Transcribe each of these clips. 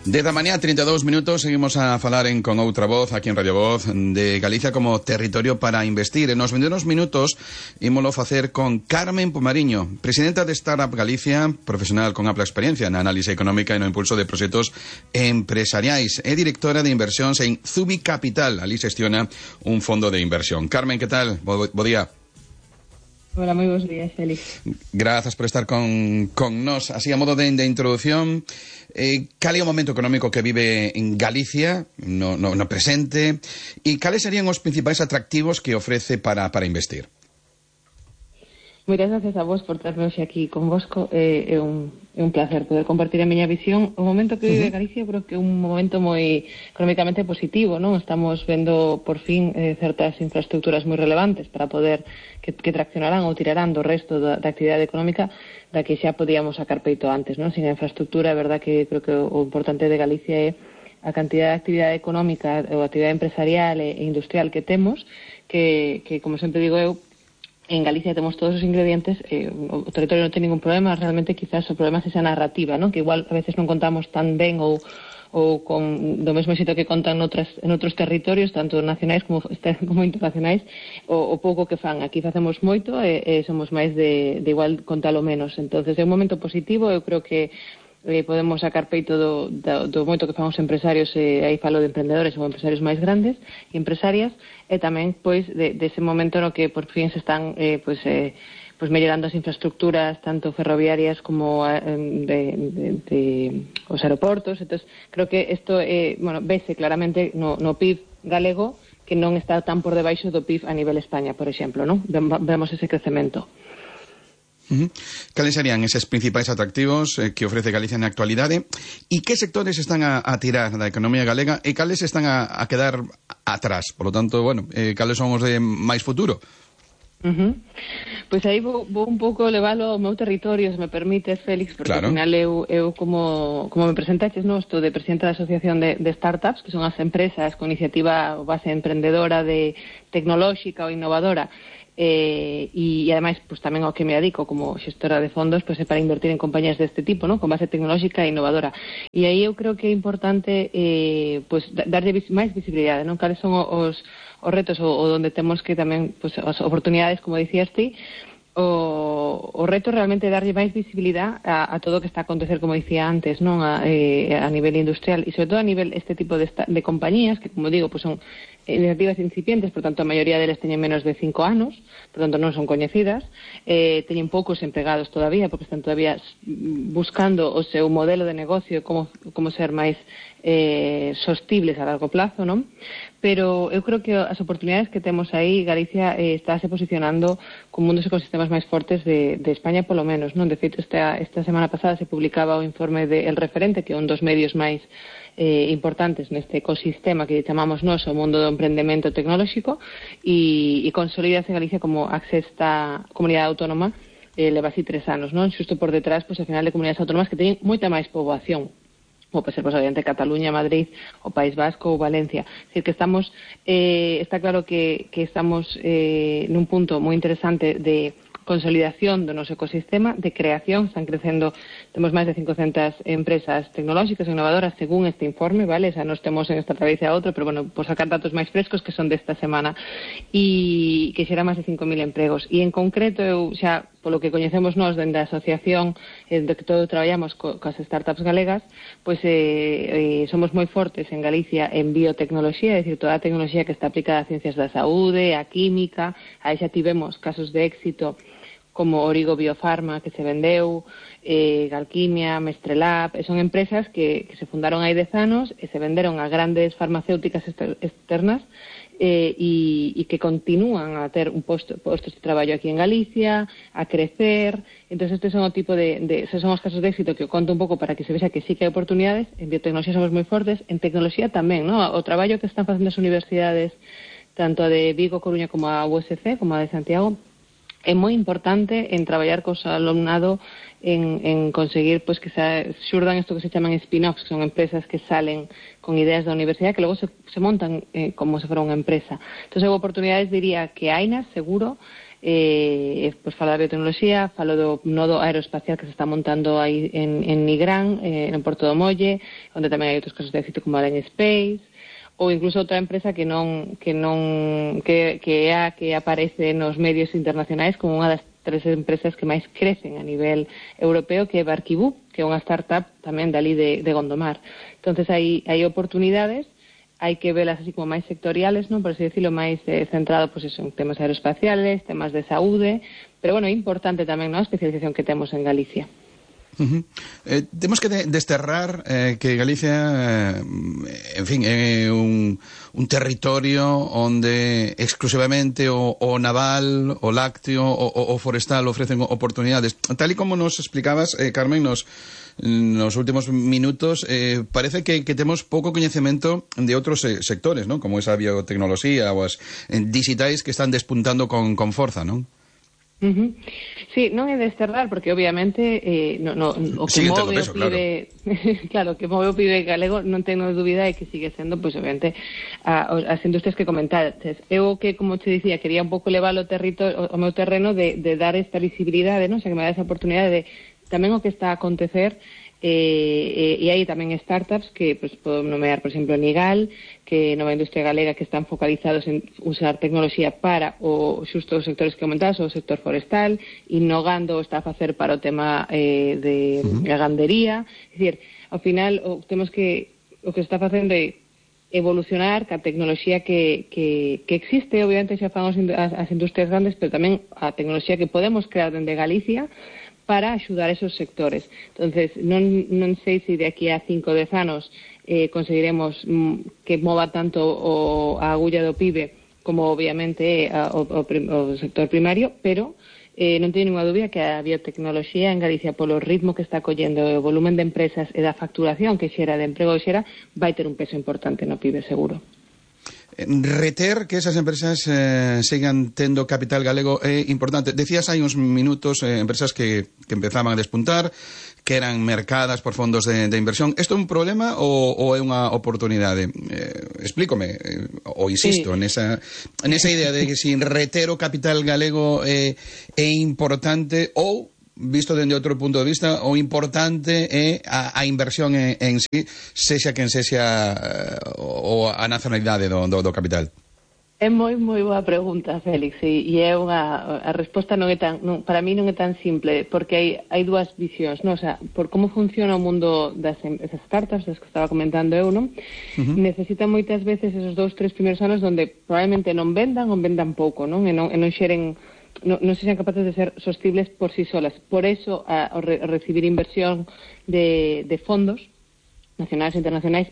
Desde a mañá, 32 minutos, seguimos a falar con outra voz, aquí en Radio Voz, de Galicia como territorio para investir. En nos vendemos minutos, ímolo facer con Carmen Pomariño, presidenta de Startup Galicia, profesional con ampla experiencia na análise económica e no impulso de proxectos empresariais. É directora de inversións en Zubi Capital, ali xestiona un fondo de inversión. Carmen, que tal? Bo día. Hola, moi bons días, Félix. Grazas por estar con nós. Así, a modo de introducción, cal é o momento económico que vive en Galicia no presente e cales serían os principais atractivos que ofrece para investir? Moitas gracias a vos por ternos aquí convosco. É un placer poder compartir a miña visión. O momento que vive Galicia creo que é un momento moi económicamente positivo, non? Estamos vendo por fin certas infraestructuras moi relevantes para poder que traccionarán ou tirarán do resto da actividade económica da que xa podíamos sacar peito antes, non? Sin a infraestructura, é verdad que creo que o importante de Galicia é a cantidad de actividade económica ou actividade empresarial e industrial que temos, que como sempre digo eu, en Galicia temos todos os ingredientes, o territorio non ten ningún problema, realmente quizás o problema é esa narrativa, non? Que igual a veces non contamos tan ben ou con do mesmo xeito que contan en outros territorios, tanto nacionais como internacionais, o pouco que fan. Aquí facemos moito e somos máis de igual contalo menos. Entonces é un momento positivo, eu creo que podemos sacar peito do moito que fan os empresarios, aí falo de emprendedores ou empresarios máis grandes e empresarias, e tamén pois dese momento no que por fin se están mellorando as infraestructuras tanto ferroviarias como de os aeroportos. Entonces, creo que isto vese claramente no PIB galego, que non está tan por debaixo do PIB a nivel España, por exemplo, non? Vemos ese crecemento. Cales serían eses principais atractivos que ofrece Galicia na actualidade e que sectores están a tirar da economía galega e cales están a quedar atrás? Por lo tanto, cales son os de máis futuro? Pois aí vou un pouco levalo ao meu territorio, se me permites, Félix, porque claro. Ao final eu como me presentaches, estou de presidenta da Asociación de Startups, que son as empresas con iniciativa ou base emprendedora, tecnolóxica ou innovadora, e ademais pues, tamén ao que me dedico como xestora de fondos, pues, é para invertir en compañías deste tipo, ¿no? Con base tecnolóxica e innovadora. E aí eu creo que é importante darlle máis visibilidade, non? Cales son os retos ou onde temos que tamén pues, as oportunidades, como dicías ti. O reto realmente é darlle máis visibilidade a todo o que está a acontecer, como dicía antes, non? A nivel industrial e sobre todo a nivel este tipo de compañías que, como digo, pues son iniciativas incipientes, por tanto a maioría deles teñen menos de 5 anos, por tanto non son coñecidas, teñen poucos empregados todavía, porque están todavía buscando o seu modelo de negocio, como ser máis sostibles a largo plazo, non? Pero eu creo que as oportunidades que temos aí, Galicia estáse posicionando como un dos ecosistemas máis fortes de España, polo menos, non? De feito, esta semana pasada se publicaba o informe de El Referente, que é un dos medios máis importantes neste ecosistema que chamamos nós o mundo do emprendemento tecnolóxico, e consolídase Galicia como a sexta comunidade autónoma, leva así 3 anos, non? Xusto por detrás, pois, ao final, de comunidades autónomas que teñen moita máis poboación, como pode ser, pues, obviamente, Cataluña, Madrid, o País Vasco ou Valencia. É dicir, que estamos, está claro que estamos nun punto moi interesante de consolidación do noso ecosistema, de creación, están crecendo, temos máis de 500 empresas tecnolóxicas e innovadoras según este informe, vale? O sea, nos temos en esta travesa a outro, pero, bueno, por sacar datos máis frescos que son desta semana, e que xera máis de 5.000 empregos. E, en concreto, eu xa, polo que coñecemos nós dende a asociación de que todo traballamos coas startups galegas, pois somos moi fortes en Galicia en biotecnoloxía, é dicir, toda a tecnoloxía que está aplicada a ciencias da saúde, a química, aí xa tivemos casos de éxito como Origo Biofarma, que se vendeu, Galquimia, Mestrelab, son empresas que se fundaron hai 10 anos e se venderon a grandes farmacéuticas externas e que continúan a ter postos de traballo aquí en Galicia, a crecer. Entón, estes son o tipo esos son os casos de éxito que eu conto un pouco para que se vexa que sí que hai oportunidades. En biotecnoloxía somos moi fortes, en tecnoloxía tamén, ¿no? O traballo que están facendo as universidades, tanto a de Vigo, Coruña, como a USC, como a de Santiago, é moi importante en traballar cos alumnado en conseguir pues, que xurdan isto que se chaman spin-offs, que son empresas que salen con ideas da universidade que logo se montan como se fora unha empresa. Entón, oportunidades, diría que hainas, seguro, Pois falo da biotecnoloxía, falo do nodo aeroespacial que se está montando aí en Nigrán, en Porto do Molle, onde tamén hai outros casos de éxito como Allen Space, ou incluso outra empresa que é a que aparece nos medios internacionais como unha das 3 empresas que máis crecen a nivel europeo, que é Barquibú, que é unha startup tamén dali de Gondomar. Entonces hai oportunidades, hai que velas así como máis sectoriales, non, por así decirlo, máis centrado pues eso, en temas aeroespaciales, temas de saúde, pero bueno, é importante tamén, non, a especialización que temos en Galicia. Temos que desterrar que Galicia en fin, é un territorio onde exclusivamente o naval, o lácteo, o forestal ofrecen oportunidades. Tal e como nos explicabas, Carmen, nos últimos minutos, parece que temos pouco coñecemento de outros sectores, non? Como esa biotecnoloxía ou as digitais que están despuntando con forza, non? Sí, non é desterrar, porque obviamente o que move o PIB, claro, que move o PIB galego, non tenho dúbida de que sigue sendo, pois obviamente as industrias que comentaste. Eu que, como te dicía, quería un pouco levar o meu terreno de dar esta visibilidade, non? O sea, que me dá esa oportunidade de tamén o que está a acontecer. E hai tamén startups que pues, podo nomear, por exemplo, Nigal, que é nova industria galega que están focalizados en usar tecnoloxía para xusto os sectores que comentabas, o sector forestal, innovando está a facer para o tema de gandería. É dicir, ao final o que está facendo é evolucionar ca tecnoloxía que existe, obviamente xa fan as industrias grandes, pero tamén a tecnoloxía que podemos crear dende Galicia para axudar esos sectores. Entonces, non sei se de aquí a 5 ou 10 anos conseguiremos que mova tanto a agulla do PIB como obviamente o sector primario, pero non teño ninguna dúbida que a biotecnoloxía en Galicia, polo ritmo que está collendo o volumen de empresas e da facturación que xera, de emprego que xera, vai ter un peso importante no PIB, seguro. Reter que esas empresas sigan tendo capital galego é importante. Decías hai uns minutos empresas que empezaban a despuntar, que eran mercadas por fondos de inversión. Isto é un problema ou é unha oportunidade? Explícome, ou insisto, sí, nesa idea de que sin reter o capital galego é importante, ou visto dende outro punto de vista, o importante é a inversión en sí, sexa quen sexa ou a nacionalidade do capital. É moi boa pregunta, Félix, e é a resposta para mí non é tan simple, porque hai dúas visións, non? O sea, por como funciona o mundo das startups, das que estaba comentando eu, non? Necesitan moitas veces esos 2-3 primeiros anos onde probablemente non vendan ou vendan pouco, non? E non xeren, non sexan capaces de ser sostibles por sí solas. Por eso, ao recibir inversión de fondos nacionais e internacionais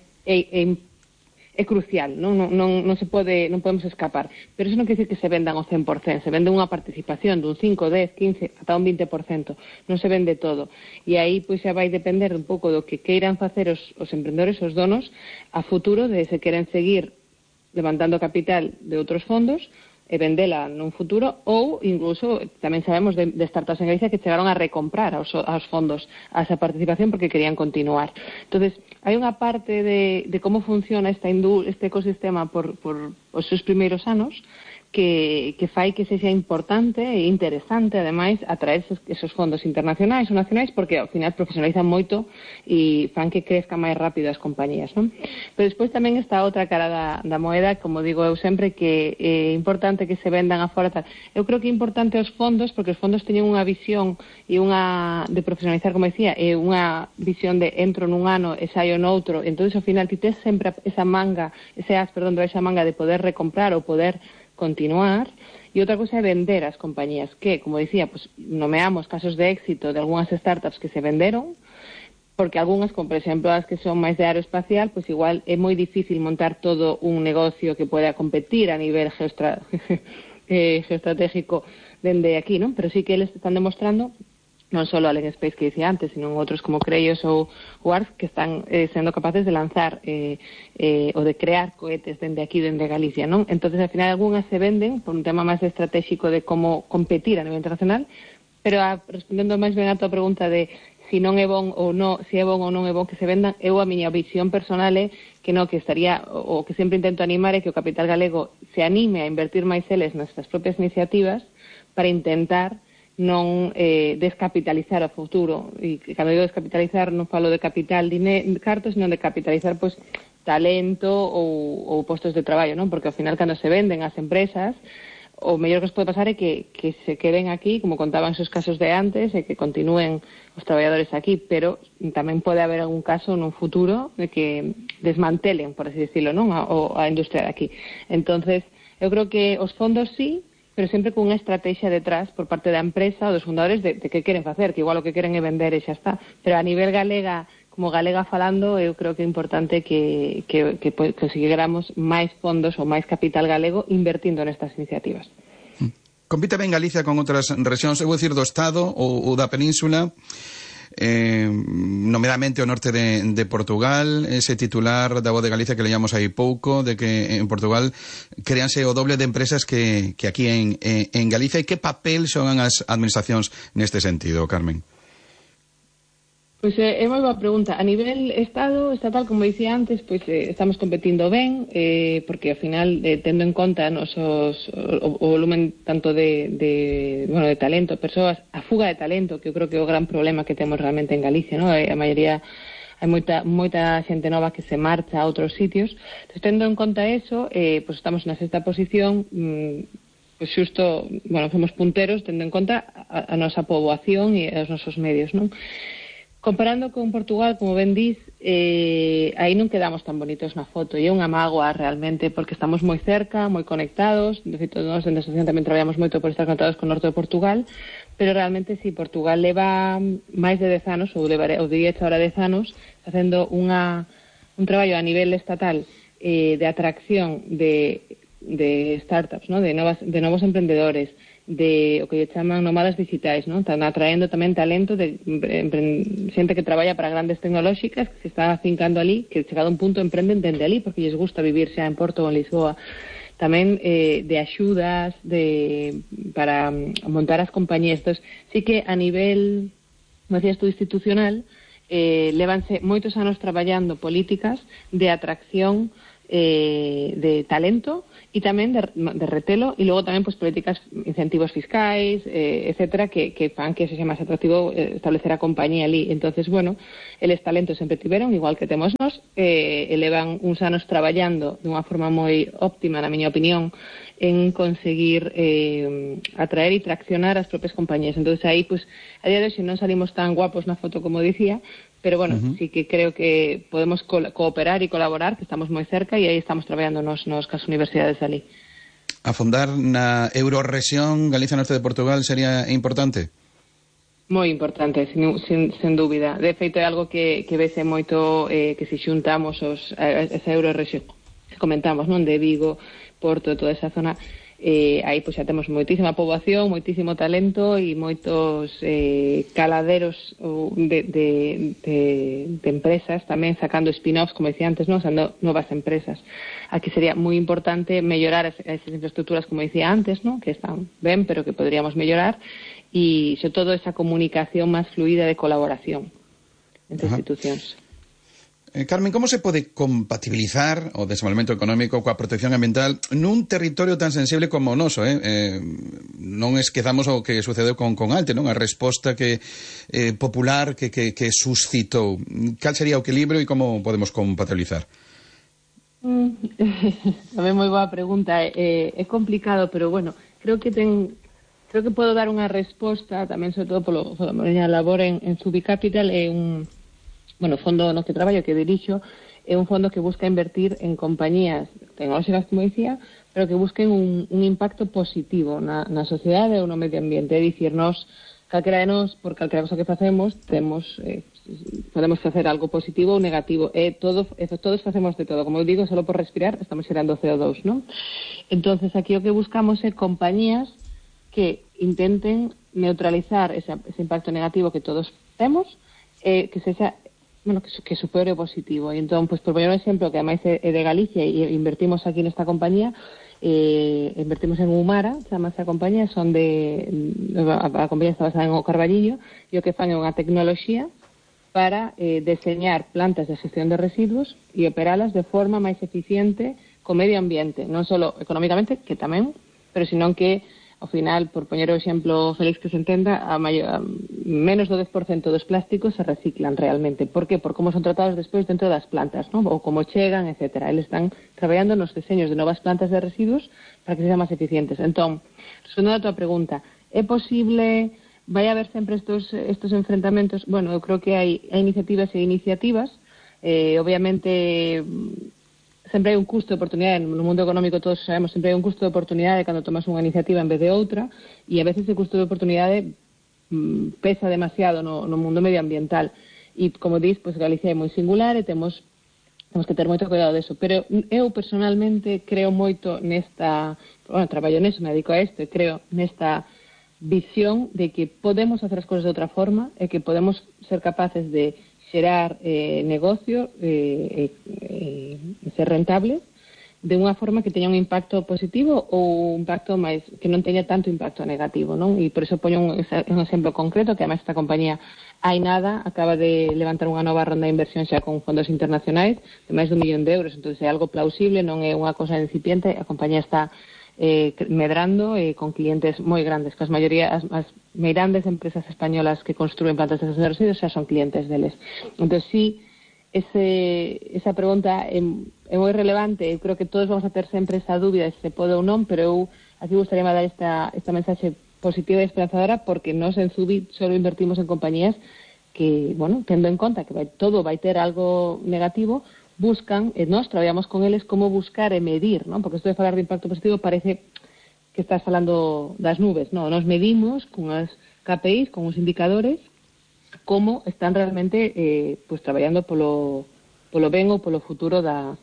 é crucial, non podemos escapar. Pero eso non quer dizer que se vendan ao 100%, se vende unha participación dun 5, 10, 15, ata un 20%, non se vende todo. E aí pois xa vai depender un pouco do que queiran facer os emprendedores, os donos, a futuro, de se queren seguir levantando capital de outros fondos e vendela nun futuro, ou incluso tamén sabemos de startups en Galicia que chegaron a recomprar aos fondos a esa participación porque querían continuar. Entonces, hai unha parte de como funciona este ecosistema por os seus primeiros anos que fai que sexa importante e interesante, ademais, atraer esos fondos internacionais ou nacionais, porque ao final profesionalizan moito e fan que crezcan máis rápido as compañías, non? Pero despois tamén está outra cara da moeda, como digo eu sempre, que é importante que se vendan afora tal. Eu creo que é importante os fondos, porque os fondos teñen unha visión e unha de profesionalizar, como decía, e unha visión de entro nun ano e saio noutro, entón ao final ti tes sempre esa manga de poder recomprar ou poder continuar, e outra cosa é vender as compañías, que, como dicía, pues, nomeamos casos de éxito de algunhas startups que se venderon, porque algunhas, como por exemplo as que son máis de aeroespacial, pues igual é moi difícil montar todo un negocio que poda competir a nivel geoestratégico dende aquí, non? Pero sí que eles están demostrando, non só Allen Space que dicía antes, sino outros como Creios ou ARC, que están sendo capaces de lanzar ou de crear cohetes dende aquí, dende Galicia, non? Entonces, al final, algunhas se venden por un tema máis estratégico de como competir a nivel internacional, pero respondendo máis ben a tua pregunta de si non é bon ou non, se é bon ou non é bon que se vendan, eu a miña visión personal é que non, que estaría, o que sempre intento animar é que o capital galego se anime a invertir máis eles nestas propias iniciativas, para intentar non descapitalizar o futuro. E cando digo descapitalizar non falo de capital cartos, senón de capitalizar pois talento ou postos de traballo, non? Porque ao final cando se venden as empresas, o mellor que os pode pasar é que se queden aquí, como contaban esos casos de antes, e que continúen os traballadores aquí, pero tamén pode haber algún caso nun futuro de que desmantelen, por así decirlo, non? A industria de aquí. Entonces, eu creo que os fondos sí, pero sempre con unha estrategia detrás por parte da empresa ou dos fundadores de que queren facer, que igual o que queren é vender e xa está. Pero a nivel galega, como galega falando, eu creo que é importante que conseguiramos máis fondos ou máis capital galego invertindo nestas iniciativas. Compite ben Galicia con outras rexións, eu vou dicir do Estado ou da Península, nomeadamente o norte de Portugal, ese titular da Voz de Galicia que leíamos aí pouco, de que en Portugal créanse o doble de empresas que aquí en Galicia. E que papel xogan as administracións neste sentido, Carmen? Pois é moi boa pregunta. A nivel estatal, como dicía antes, pois estamos competindo ben, porque ao final, tendo en conta o volumen tanto de talento, persoas, a fuga de talento, que eu creo que é o gran problema que temos realmente en Galicia, non? A maioría, hai moita xente nova que se marcha a outros sitios. Entón, tendo en conta eso, pois estamos na sexta posición, pois xusto, somos punteros, tendo en conta a nosa poboación e os nosos medios, non? Comparando con Portugal, como ben dís, aí non quedamos tan bonitos na foto, e é unha mágoa realmente, porque estamos moi cerca, moi conectados. De feito, nós en asociación tamén traballamos moito por estar conectados con o norte de Portugal, pero realmente si Portugal leva máis de 10 anos, ou diría ahora 10 anos, facendo un traballo a nivel estatal de atracción de startups, ¿no? de novos emprendedores, de o que lle chaman nómadas digitais, non? Están atraendo tamén talento de xente que traballa para grandes tecnolóxicas que se está afincando ali, que chegado a un punto emprenden dende ali porque lles gusta vivir xa en Porto ou en Lisboa. Tamén de axudas para montar as compañías. Entón, sí que a nivel, como decías tú, institucional, levanse moitos anos traballando políticas de atracción de talento e tamén de retelo, e logo tamén políticas, incentivos fiscais, etcétera, que fan que sexa máis atractivo establecer a compañía ali. Entonces, eles talentos sempre tiveron, igual que temos nós, levan uns anos traballando dunha forma moi óptima, na miña opinión, en conseguir atraer e traccionar as propias compañías. Entonces aí, a día de hoxe non salimos tan guapos na foto como dicía, pero sí que creo que podemos cooperar e colaborar, que estamos moi cerca, e aí estamos traballando nas universidades ali. Afondar na Eurorrexión Galicia Norte de Portugal sería importante? Moi importante, sen dúbida. De feito, é algo que vese moito que se xuntamos esa Eurorrexión que comentamos, non? De Vigo, Porto, toda esa zona. Aí xa temos moitísima poboación, moitísimo talento e moitos caladeros de empresas tamén sacando spin-offs, como decía antes, non? Sacando novas empresas. Aquí sería moi importante mellorar esas infraestructuras, como decía antes, non? Que están ben, pero que podríamos mellorar, e sobre todo esa comunicación máis fluida de colaboración entre institucións. Carmen, como se pode compatibilizar o desenvolvemento económico coa protección ambiental nun territorio tan sensible como o noso? Non esquezamos o que sucedeu con Alte, non? A resposta popular que suscitou. Cal sería o equilibrio e como podemos compatibilizar? Tamén moi boa pregunta. É complicado, pero creo que podo dar unha resposta tamén, sobre todo pola miña labor en Subicapital. É un fondo no que traballo, que dirixo, é un fondo que busca invertir en compañías tecnolóxicas, como dicía, pero que busquen un impacto positivo na sociedade ou no medio ambiente. É dicir, calquera de nós, por calquera cosa que facemos, podemos facer algo positivo ou negativo. Todos facemos de todo. Como eu digo, só por respirar estamos xerando CO2, non? Entonces, aquí o que buscamos é compañías que intenten neutralizar ese impacto negativo que todos temos, que sexa que supere o positivo. E entón, por poñer un exemplo que ademais é de Galicia e invertimos aquí nesta compañía, invertimos en Umara, chamase a compañía, a compañía está basada en O Carballiño, e o que fan é unha tecnoloxía para deseñar plantas de xestión de residuos e operalas de forma máis eficiente co medio ambiente, non só económicamente, que tamén, pero senón que ao final, por poñer o exemplo Félix que se entenda, a menos do 10% dos plásticos se reciclan realmente. Por que? Por como son tratados despois dentro das plantas, non? Ou como chegan, etc. Eles están traballando nos diseños de novas plantas de residuos para que sexan máis eficientes. Entón, respondendo a tua pregunta, é posible, vai haber sempre estos enfrentamentos? Bueno, eu creo que hai iniciativas e iniciativas. Obviamente, sempre hai un custo de oportunidade. No mundo económico todos sabemos, sempre hai un custo de oportunidade cando tomas unha iniciativa en vez de outra, e a veces o custo de oportunidade pesa demasiado no mundo medioambiental. E, como dis, pues, Galicia é moi singular e temos que ter moito cuidado deso. Pero eu, personalmente, creo moito nesta... Bueno, traballo neso, me dedico a isto, e creo nesta visión de que podemos hacer as cousas de outra forma e que podemos ser capaces de xerar negocio e ser rentables de unha forma que teña un impacto positivo ou un impacto máis que non teña tanto impacto negativo, non? E por iso poño un exemplo concreto que además esta compañía hai nada, acaba de levantar unha nova ronda de inversión xa con fondos internacionais de máis de 1 millón de euros, entón é algo plausible, non é unha cosa incipiente, a compañía está medrando con clientes moi grandes, que as grandes empresas españolas que construen plantas de residuos xa son clientes deles. Entón, sí, esa pregunta é moi relevante. Eu creo que todos vamos a ter sempre esa dúbida de se pode ou non, pero eu aquí gustaría dar esta mensaxe positiva e esperanzadora, porque nós en Zubit só invertimos en compañías que, bueno, tendo en conta que todo vai ter algo negativo, buscan, e nós traballamos con eles como buscar e medir, non? Porque isto de falar de impacto positivo parece que estás falando das nubes, non? Nos medimos con as KPIs, con os indicadores, como están realmente pues traballando polo ben ou polo futuro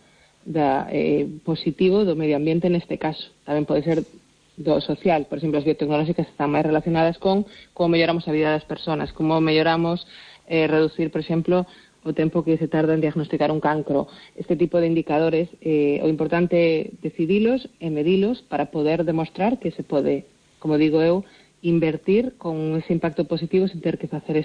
positivo do medio ambiente neste caso. Tamén pode ser do social, por exemplo, as biotecnolóxicas están máis relacionadas con como melloramos a vida das persoas, como melloramos reducir, por exemplo, o tempo que se tarda en diagnosticar un cancro. Este tipo de indicadores, o importante é decidilos e medilos para poder demostrar que se pode, como digo eu, invertir con ese impacto positivo sin ter que facer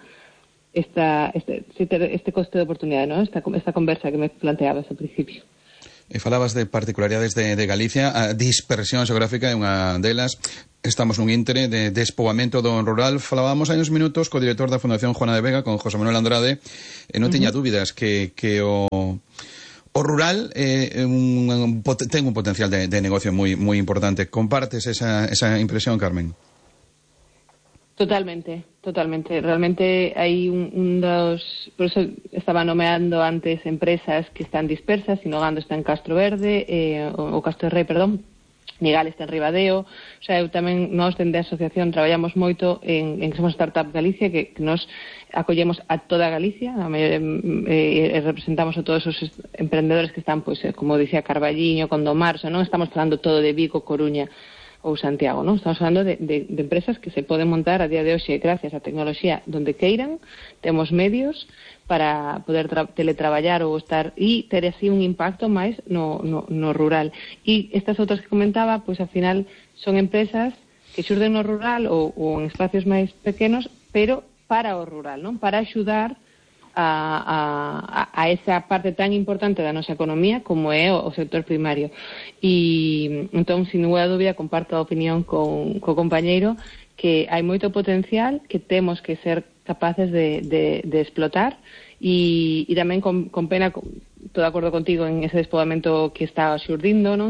este coste de oportunidade, ¿no? Esta conversa que me planteabas ao principio. Falabas de particularidades de Galicia, a dispersión xeográfica é unha delas. Estamos nun íntere de despoboamento do rural. Falábamos hai uns minutos co director da Fundación Juana de Vega, con José Manuel Andrade, e non tiña dúbidas que o rural ten un potencial de negocio moi importante. Compartes esa impresión, Carmen? Totalmente. Realmente hai un dos... Por eso estaba nomeando antes empresas que están dispersas, Sinogando está en Castro Verde, o Castro Rei, perdón, Nigal está en Ribadeo. O sea, eu tamén, nós dende a asociación traballamos moito en que somos Startup Galicia, que nos acollemos a toda Galicia, representamos a todos os emprendedores que están, pois, como dicía Carballiño, Condomar, non estamos falando todo de Vigo, Coruña ou Santiago, non? Estamos falando de empresas que se poden montar a día de hoxe gracias á tecnoloxía donde queiran, temos medios para poder teletraballar ou estar e ter así un impacto máis no rural. E estas outras que comentaba, pois ao final son empresas que xurden no rural ou en espacios máis pequenos, pero para o rural, non? Para axudar a esa parte tan importante da nosa economía como é o sector primario. E entón, sin ninguna dúbida, comparto a opinión co compañeiro que hai moito potencial que temos que ser capaces de explotar e tamén con pena, estou de acordo contigo en ese despoboamento que está xurdindo, non?